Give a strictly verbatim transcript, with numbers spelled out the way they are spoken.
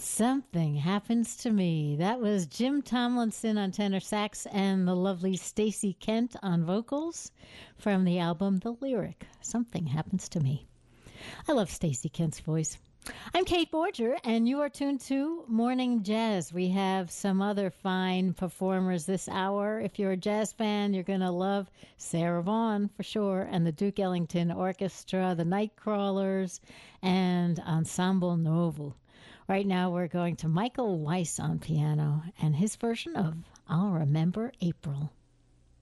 Something Happens to Me. That was Jim Tomlinson on tenor sax and the lovely Stacey Kent on vocals from the album The Lyric. Something Happens to Me. I love Stacey Kent's voice. I'm Kate Borger, and you are tuned to Morning Jazz. We have some other fine performers this hour. If you're a jazz fan, you're going to love Sarah Vaughan for sure, and the Duke Ellington Orchestra, the Nightcrawlers, and Ensemble Novo. Right now, we're going to Michael Weiss on piano and his version of I'll Remember April.